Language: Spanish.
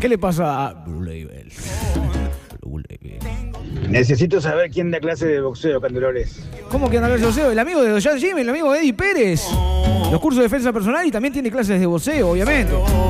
¿Qué le pasa a Blue Label? Blue Label. Necesito saber quién da clase de boxeo, Candelores. ¿Cómo que anda clase de boxeo? El amigo de Dojan Jim, el amigo de Eddie Pérez. Los cursos de defensa personal y también tiene clases de boxeo, obviamente.